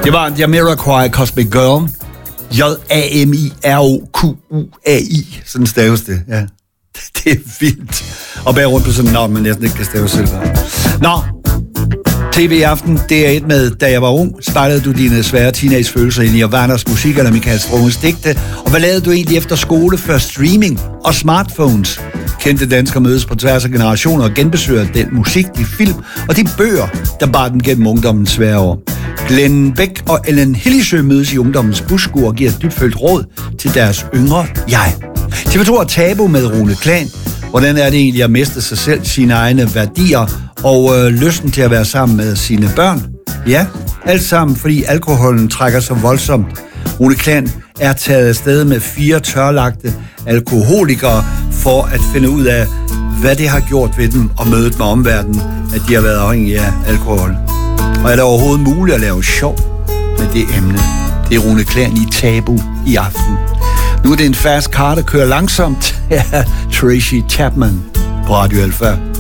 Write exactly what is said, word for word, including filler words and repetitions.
Det var Jamiroquai, Cosmic Girl. J A M I R O Q U A I. Sådan staves det, ja. Det er vildt. Og bære rundt på sådan en navn, man næsten ikke kan stave selv. Nå, T V i aften, det er et med, da jeg var ung, spejlede du dine svære teenagefølelser ind i Nirvanas musik eller Michael Strunges digte, og hvad lavede du egentlig efter skole før streaming og smartphones? Kendte danskere mødes på tværs af generationer og genbesøger den musik, de film og de bøger, der bar den gennem ungdommens svære år. Glenn Beck og Ellen Hilligsø mødes i ungdommens busskur og giver et dybfølt råd til deres yngre jeg. T V to er Tabu med Rune Klan. Hvordan er det egentlig at miste sig selv, sine egne værdier og øh, lysten til at være sammen med sine børn? Ja, alt sammen, fordi alkoholen trækker så voldsomt. Rune Klan er taget afsted med fire tørlagte alkoholikere for at finde ud af, hvad det har gjort ved dem og mødet med omverdenen, at de har været afhængige af alkohol. Og er det overhovedet muligt at lave sjov med det emne? Det er Rune Klan i Tabu i aften. Nu er det en fast car, der kører langsomt. Tracy Chapman på Radio Alpha.